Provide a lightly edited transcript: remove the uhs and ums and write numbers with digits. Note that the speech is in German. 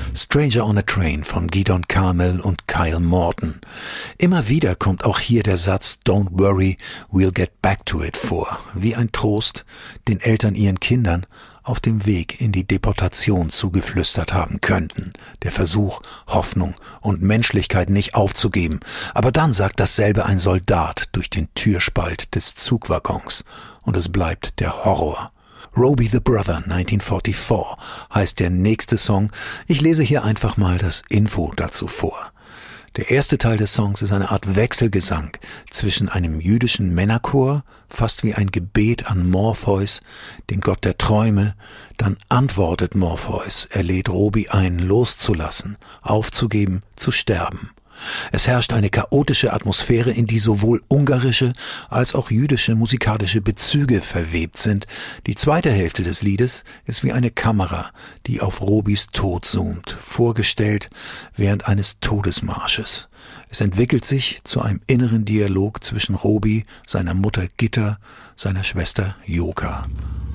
Stranger on a Train von Gidon Carmel und Kyle Morton. Immer wieder kommt auch hier der Satz Don't worry, we'll get back to it vor, wie ein Trost, den Eltern ihren Kindern auf dem Weg in die Deportation zugeflüstert haben könnten. Der Versuch, Hoffnung und Menschlichkeit nicht aufzugeben. Aber dann sagt dasselbe ein Soldat durch den Türspalt des Zugwaggons und es bleibt der Horror. Roby the Brother 1944 heißt der nächste Song. Ich lese hier einfach mal das Info dazu vor. Der erste Teil des Songs ist eine Art Wechselgesang zwischen einem jüdischen Männerchor, fast wie ein Gebet an Morpheus, den Gott der Träume. Dann antwortet Morpheus, er lädt Roby ein, loszulassen, aufzugeben, zu sterben. Es herrscht eine chaotische Atmosphäre, in die sowohl ungarische als auch jüdische musikalische Bezüge verwebt sind. Die zweite Hälfte des Liedes ist wie eine Kamera, die auf Robys Tod zoomt, vorgestellt während eines Todesmarsches. Es entwickelt sich zu einem inneren Dialog zwischen Roby, seiner Mutter Gitta, seiner Schwester Joka.